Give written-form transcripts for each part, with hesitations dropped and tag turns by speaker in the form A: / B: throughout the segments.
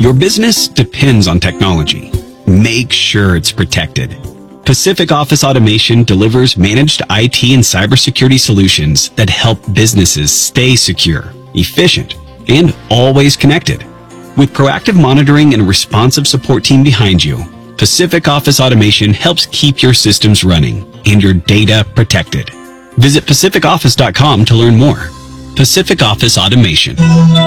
A: Your business depends on technology. Make sure it's protected. Pacific Office Automation delivers managed IT and cybersecurity solutions that help businesses stay secure, efficient, and always connected. With proactive monitoring and a responsive support team behind you, Pacific Office Automation helps keep your systems running and your data protected. Visit pacificoffice.com to learn more. Pacific Office Automation.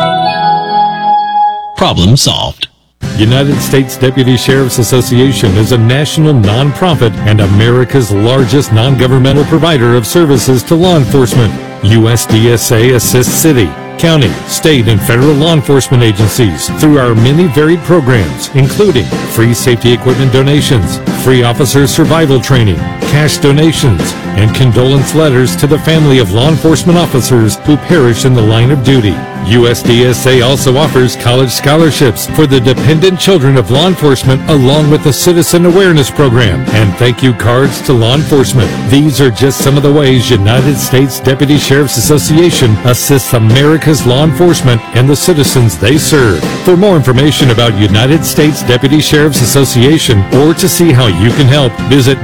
A: Problem solved.
B: United States Deputy Sheriff's Association is a national nonprofit and America's largest non-governmental provider of services to law enforcement. USDSA assists city, county, state, and federal law enforcement agencies through our many varied programs, including free safety equipment donations, free officer survival training, cash donations, and condolence letters to the family of law enforcement officers who perish in the line of duty. USDSA also offers college scholarships for the dependent children of law enforcement, along with a citizen awareness program and thank you cards to law enforcement. These are just some of the ways United States Deputy Sheriff's Association assists America's law enforcement and the citizens they serve. For more information about United States Deputy Sheriff's Association or to see how you can help, visit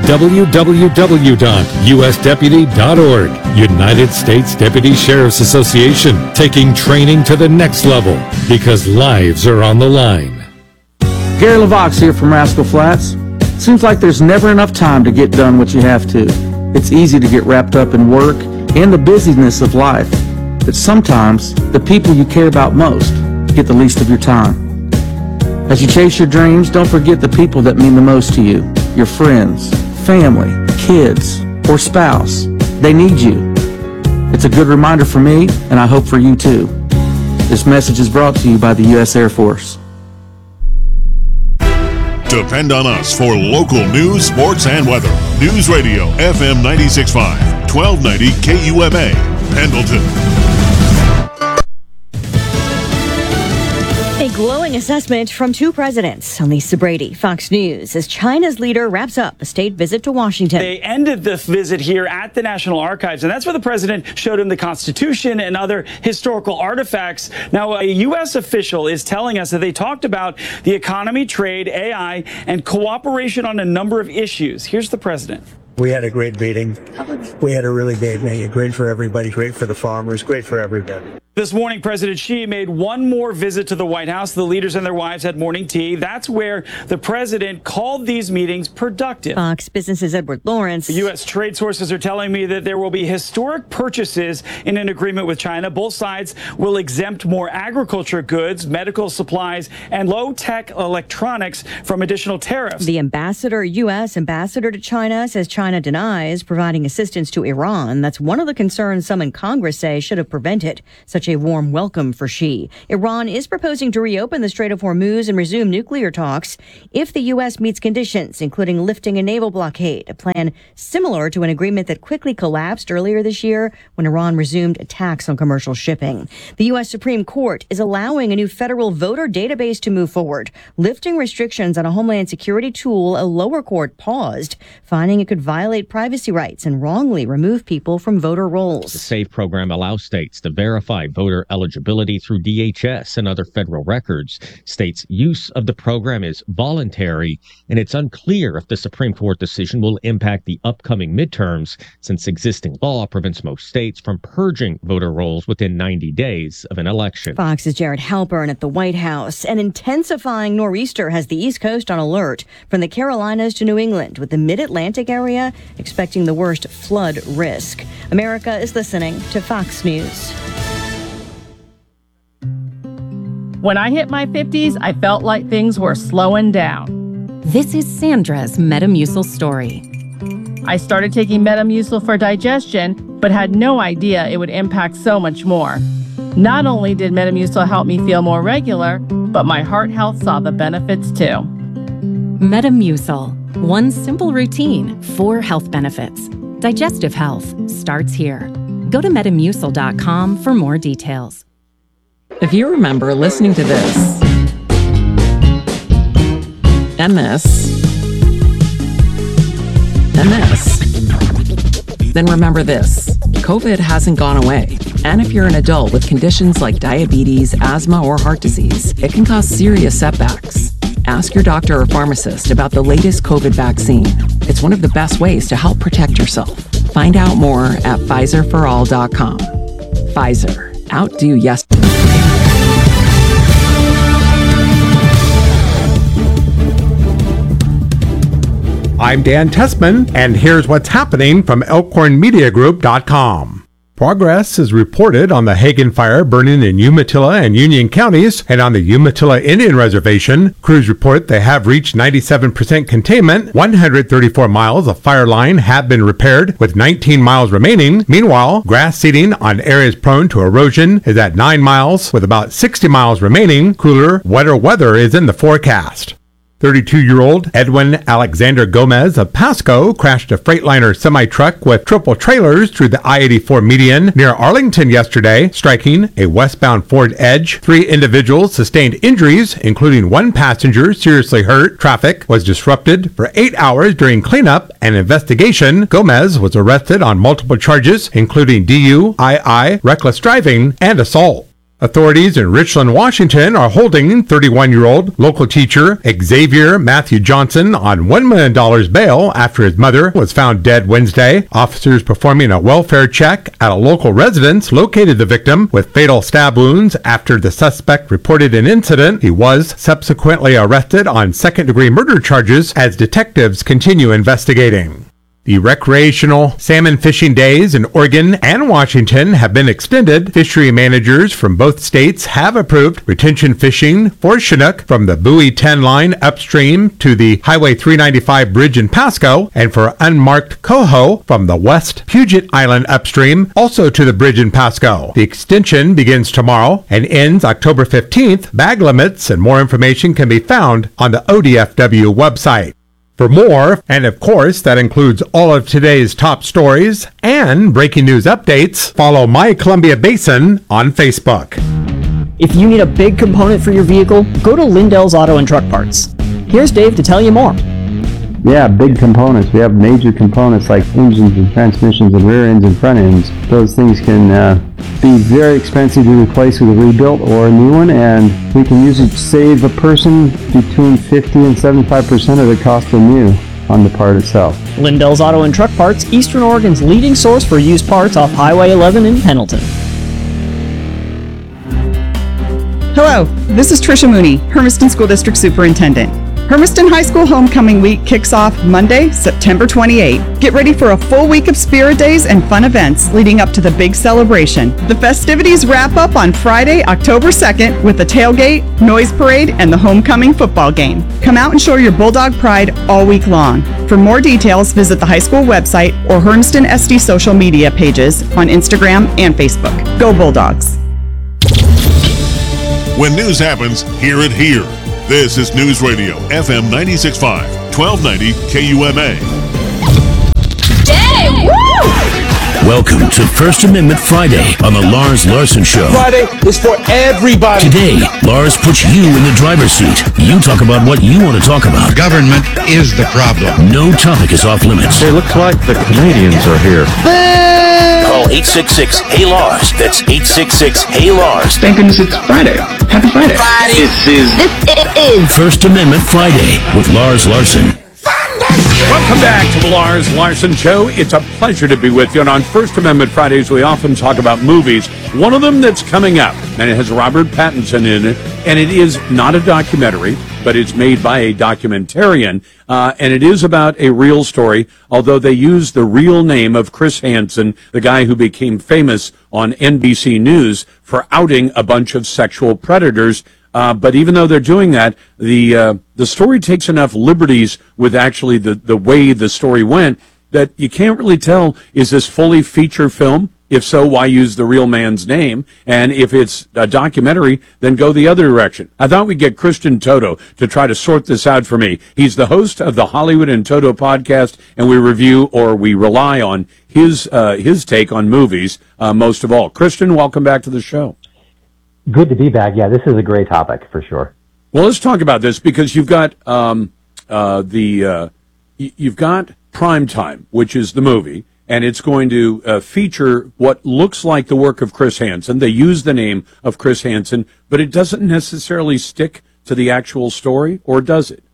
B: www.usdeputy.org. United States Deputy Sheriff's Association, taking training to the next level because lives are on the line.
C: Gary LaVox here from Rascal Flats. Seems like there's never enough time to get done what you have to. It's easy to get wrapped up in work and the busyness of life, but sometimes the people you care about most get the least of your time. As you chase your dreams, don't forget the people that mean the most to you. Your friends, family, kids, or spouse. They need you. It's a good reminder for me, and I hope for you too. This message is brought to you by the U.S. Air Force.
D: Depend on us for local news, sports, and weather. News Radio, FM 96.5, 1290 KUMA, Pendleton.
E: A glowing assessment from two presidents. On Lisa Brady, Fox News, as China's leader wraps up a state visit to Washington.
F: They ended the visit here at the National Archives, and that's where the president showed him the Constitution and other historical artifacts. Now, a U.S. official is telling us that they talked about the economy, trade, AI, and cooperation on a number of issues. Here's the president.
G: We had a great meeting. We had a really great meeting. Great for everybody, great for the farmers, great for everybody.
F: This morning, President Xi made one more visit to the White House. The leaders and their wives had morning tea. That's where the president called these meetings productive.
E: Fox Business's Edward Lawrence.
F: U.S. trade sources are telling me that there will be historic purchases in an agreement with China. Both sides will exempt more agriculture goods, medical supplies, and low-tech electronics from additional tariffs.
E: The U.S. ambassador to China says China denies providing assistance to Iran. That's one of the concerns some in Congress say should have prevented such a warm welcome for Xi. Iran is proposing to reopen the Strait of Hormuz and resume nuclear talks if the U.S. meets conditions, including lifting a naval blockade, a plan similar to an agreement that quickly collapsed earlier this year when Iran resumed attacks on commercial shipping. The U.S. Supreme Court is allowing a new federal voter database to move forward, lifting restrictions on a Homeland Security tool a lower court paused, finding it could violate privacy rights and wrongly remove people from voter rolls.
H: The SAFE program allows states to verify voter eligibility through DHS and other federal records. States' use of the program is voluntary, and it's unclear if the Supreme Court decision will impact the upcoming midterms, since existing law prevents most states from purging voter rolls within 90 days of an election.
E: Fox's Jared Halpern at the White House. An intensifying nor'easter has the East Coast on alert from the Carolinas to New England, with the Mid-Atlantic area expecting the worst flood risk. America is listening to Fox News.
I: When I hit my 50s, I felt like things were slowing down.
J: This is Sandra's Metamucil story.
I: I started taking Metamucil for digestion, but had no idea it would impact so much more. Not only did Metamucil help me feel more regular, but my heart health saw the benefits too.
J: Metamucil. One simple routine, 4 health benefits. Digestive health starts here. Go to Metamucil.com for more details.
K: If you remember listening to this, and this, and this, then remember this: COVID hasn't gone away. And if you're an adult with conditions like diabetes, asthma, or heart disease, it can cause serious setbacks. Ask your doctor or pharmacist about the latest COVID vaccine. It's one of the best ways to help protect yourself. Find out more at PfizerForAll.com. Pfizer. Outdo yesterday.
L: I'm Dan Tessman, and here's what's happening from ElkhornMediaGroup.com. Progress is reported on the Hagen fire burning in Umatilla and Union counties, and on the Umatilla Indian Reservation, crews report they have reached 97% containment. 134 miles of fire line have been repaired, with 19 miles remaining. Meanwhile, grass seeding on areas prone to erosion is at 9 miles, with about 60 miles remaining. Cooler, wetter weather is in the forecast. 32-year-old Edwin Alexander Gomez of Pasco crashed a Freightliner semi-truck with triple trailers through the I-84 median near Arlington yesterday, striking a westbound Ford Edge. 3 individuals sustained injuries, including 1 passenger seriously hurt. Traffic was disrupted for 8 hours during cleanup and investigation. Gomez was arrested on multiple charges, including DUI, reckless driving, and assault. Authorities in Richland, Washington are holding 31-year-old local teacher Xavier Matthew Johnson on $1 million bail after his mother was found dead Wednesday. Officers performing a welfare check at a local residence located the victim with fatal stab wounds after the suspect reported an incident. He was subsequently arrested on second-degree murder charges as detectives continue investigating. The recreational salmon fishing days in Oregon and Washington have been extended. Fishery managers from both states have approved retention fishing for Chinook from the Buoy 10 line upstream to the Highway 395 bridge in Pasco, and for unmarked coho from the West Puget Island upstream, also to the bridge in Pasco. The extension begins tomorrow and ends October 15th. Bag limits and more information can be found on the ODFW website. For more, and of course that includes all of today's top stories and breaking news updates, follow My Columbia Basin on Facebook.
M: If you need a big component for your vehicle, go to Lindell's Auto and Truck Parts. Here's Dave to tell you more.
N: Yeah, big components. We have major components like engines and transmissions and rear ends and front ends. Those things can be very expensive to replace with a rebuilt or a new one, and we can usually save a person between 50 and 75% of the cost of new on the part itself.
M: Lindell's Auto and Truck Parts, Eastern Oregon's leading source for used parts off Highway 11 in Pendleton.
O: Hello, this is Tricia Mooney, Hermiston School District Superintendent. Hermiston High School Homecoming Week kicks off Monday, September 28. Get ready for a full week of Spirit Days and fun events leading up to the big celebration. The festivities wrap up on Friday, October 2nd with the tailgate, noise parade, and the homecoming football game. Come out and show your Bulldog pride all week long. For more details, visit the high school website or Hermiston SD social media pages on Instagram and Facebook. Go Bulldogs!
D: When news happens, hear it here. This is News Radio, FM 96.5, 1290 KUMA.
P: Hey, woo! Welcome to First Amendment Friday on the Lars Larson Show.
Q: Friday is for everybody.
P: Today, Lars puts you in the driver's seat. You talk about what you want to talk about.
R: Government is the problem.
P: No topic is off limits.
S: It looks like the Canadians are here.
P: Call 866-HEY-LARS. That's 866-HEY-LARS.
Q: Thank goodness it's Friday. Happy Friday.
P: This is First Amendment Friday with Lars Larson.
B: Welcome back to the Lars Larson Show. It's a pleasure to be with you. And on First Amendment Fridays, we often talk about movies. One of them that's coming up, and it has Robert Pattinson in it, and it is not a documentary, but it's made by a documentarian, and it is about a real story, although they use the real name of Chris Hansen, the guy who became famous on NBC News for outing a bunch of sexual predators. But even though they're doing that, the story takes enough liberties with actually the way the story went that you can't really tell, is this fully feature film? If so, why use the real man's name? And if it's a documentary, then go the other direction. I thought we'd get Christian Toto to try to sort this out for me. He's the host of the Hollywood and Toto podcast, and we rely on his take on movies most of all. Christian, welcome back to the show.
T: Good to be back. Yeah, this is a great topic for sure.
B: Well, let's talk about this because you've got you've got Primetime, which is the movie,
U: and it's going to feature what looks like the work of Chris Hansen. They use the name of Chris Hansen, but it doesn't necessarily stick to the actual story, or does it?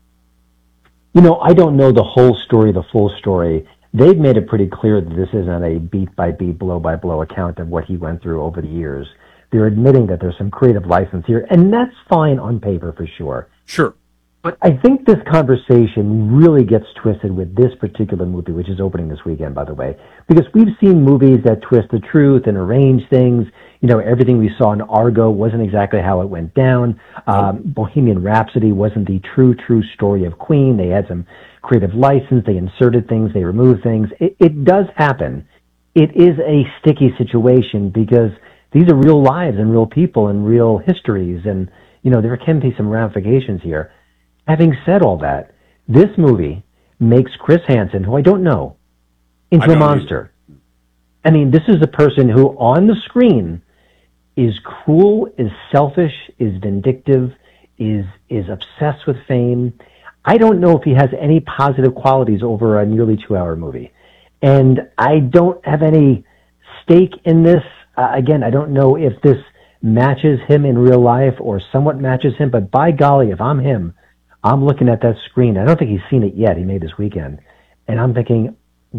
T: You know, I don't know the whole story, the full story. They've made it pretty clear that this isn't a beat-by-beat, blow-by-blow account of what he went through over the years. They're admitting that there's some creative license here, and that's fine on paper for sure.
U: Sure.
T: But I think this conversation really gets twisted with this particular movie, which is opening this weekend, by the way, because we've seen movies that twist the truth and arrange things. You know, everything we saw in Argo wasn't exactly how it went down. Bohemian Rhapsody wasn't the true story of Queen. They had some creative license. They inserted things. They removed things. It does happen. It is a sticky situation because these are real lives and real people and real histories. And, you know, there can be some ramifications here. Having said all that, this movie makes Chris Hansen, who I don't know, into a monster. I mean, this is a person who, on the screen, is cruel, is selfish, is vindictive, is obsessed with fame. I don't know if he has any positive qualities over a nearly 2-hour movie. And I don't have any stake in this. Again, I don't know if this matches him in real life or somewhat matches him, but by golly, if I'm him, I'm looking at that screen. I don't think he's seen it yet. He made this weekend. And I'm thinking,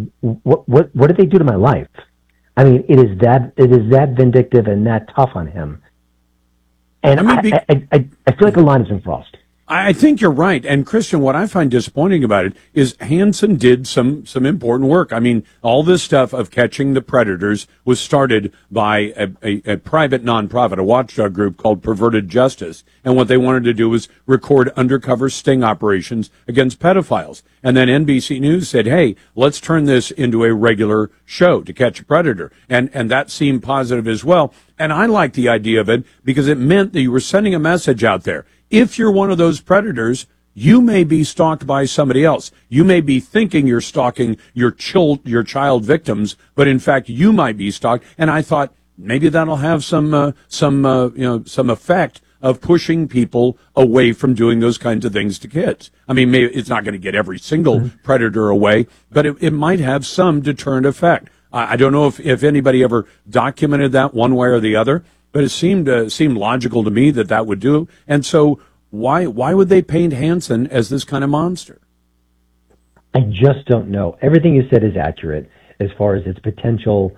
T: what did they do to my life? I mean, it is that vindictive and that tough on him. And I feel like a line has been crossed.
U: I think you're right. And Christian, what I find disappointing about it is Hansen did some important work. I mean, all this stuff of catching the predators was started by a private nonprofit, a watchdog group called Perverted Justice. And what they wanted to do was record undercover sting operations against pedophiles. And then NBC News said, hey, let's turn this into a regular show to catch a predator. And that seemed positive as well. And I like the idea of it because it meant that you were sending a message out there. If you're one of those predators, you may be stalked by somebody else. You may be thinking you're stalking your child victims, but in fact, you might be stalked. And I thought maybe that'll have some effect of pushing people away from doing those kinds of things to kids. I mean, maybe it's not going to get every single predator away, but it might have some deterrent effect. I don't know if anybody ever documented that one way or the other. But it seemed logical to me that would do. And so why would they paint Hansen as this kind of monster?
T: I just don't know. Everything you said is accurate as far as its potential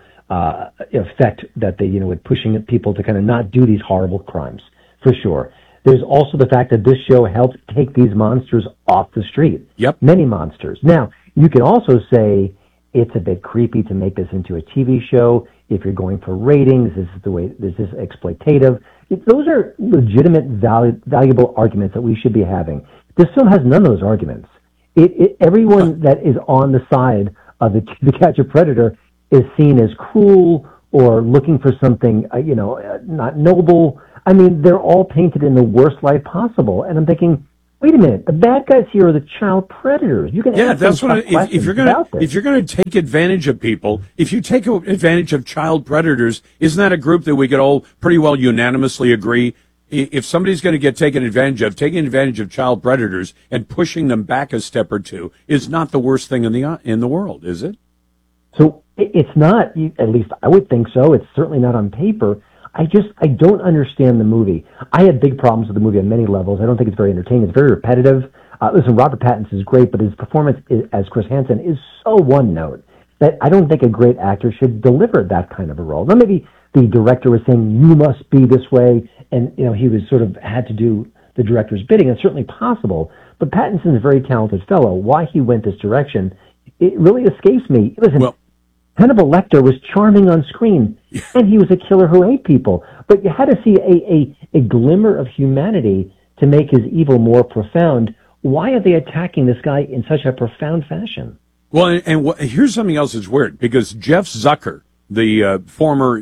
T: effect that they, with pushing people to kind of not do these horrible crimes, for sure. There's also the fact that this show helps take these monsters off the street.
U: Yep.
T: Many monsters. Now, you can also say it's a bit creepy to make this into a TV show. If you're going for ratings, this is exploitative. Those are legitimate, valuable arguments that we should be having. This film has none of those arguments. Everyone that is on the side of the Catch a Predator is seen as cruel or looking for something, not noble. I mean, they're all painted in the worst light possible. And I'm thinking, wait a minute, the bad guys here are the child predators. You can ask
U: that's what. If you're going to take advantage of people, if you take advantage of child predators, isn't that a group that we could all pretty well unanimously agree? If somebody's going to get taking advantage of child predators and pushing them back a step or two is not the worst thing in the world, is it?
T: So it's not. At least I would think so. It's certainly not on paper. I don't understand the movie. I had big problems with the movie on many levels. I don't think it's very entertaining. It's very repetitive. Listen, Robert Pattinson is great, but his performance as Chris Hansen is so one note that I don't think a great actor should deliver that kind of a role. Now, maybe the director was saying, you must be this way, and he was sort of had to do the director's bidding. It's certainly possible, but Pattinson's a very talented fellow. Why he went this direction, it really escapes me. Listen, Hannibal Lecter was charming on screen, and he was a killer who ate people. But you had to see a glimmer of humanity to make his evil more profound. Why are they attacking this guy in such a profound fashion?
U: Well, and here's something else that's weird, because Jeff Zucker, the former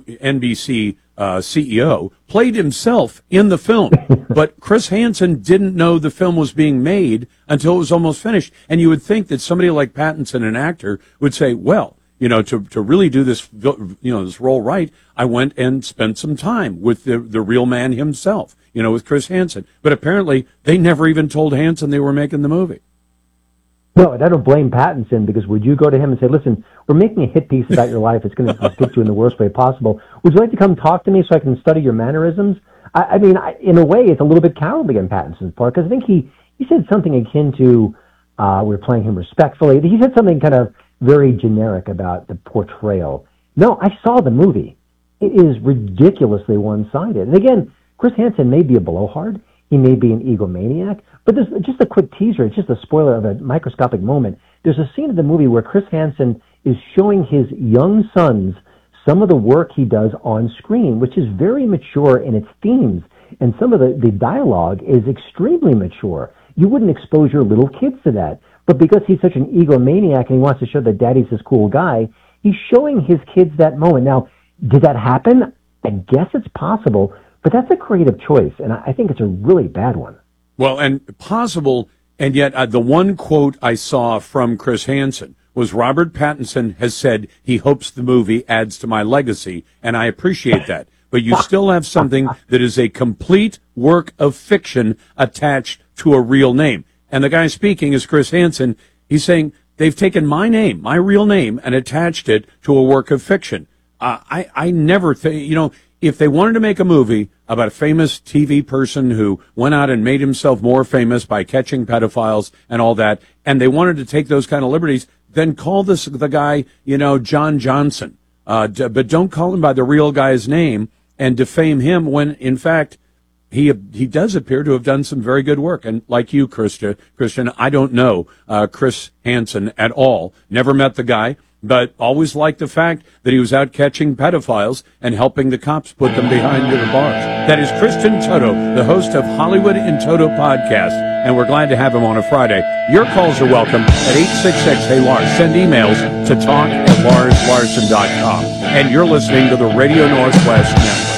U: NBC CEO, played himself in the film. But Chris Hansen didn't know the film was being made until it was almost finished. And you would think that somebody like Pattinson, an actor, would say, well, to really do this, this role right, I went and spent some time with the real man himself, with Chris Hansen. But apparently, they never even told Hansen they were making the movie.
T: No, and I don't blame Pattinson, because would you go to him and say, listen, we're making a hit piece about your life. It's going to depict you in the worst way possible. Would you like to come talk to me so I can study your mannerisms? I mean, in a way, it's a little bit cowardly on Pattinson's part, because I think he said something akin to, we're playing him respectfully. He said something kind of very generic about the portrayal. No, I saw the movie. It is ridiculously one-sided. And again, Chris Hansen may be a blowhard. He may be an egomaniac. But there's just a quick teaser. It's just a spoiler of a microscopic moment. There's a scene in the movie where Chris Hansen is showing his young sons some of the work he does on screen, which is very mature in its themes. And some of the dialogue is extremely mature. You wouldn't expose your little kids to that. But because he's such an egomaniac and he wants to show that daddy's this cool guy, he's showing his kids that moment. Now, did that happen? I guess it's possible, but that's a creative choice, and I think it's a really bad one.
U: Well, and possible, and yet the one quote I saw from Chris Hansen was Robert Pattinson has said he hopes the movie adds to my legacy, and I appreciate that. But you still have something that is a complete work of fiction attached to a real name. And the guy speaking is Chris Hansen. He's saying they've taken my name, my real name, and attached it to a work of fiction. I never think, if they wanted to make a movie about a famous TV person who went out and made himself more famous by catching pedophiles and all that, and they wanted to take those kind of liberties, then call the guy, John Johnson. But don't call him by the real guy's name and defame him when, in fact, he does appear to have done some very good work. And like you, Christian, I don't know Chris Hansen at all. Never met the guy, but always liked the fact that he was out catching pedophiles and helping the cops put them behind the bars. That is Christian Toto, the host of Hollywood in Toto podcast, and we're glad to have him on a Friday. Your calls are welcome at 866-HEY-LARS. Send emails to talk@LarsLarson.com. And you're listening to the Radio Northwest Network.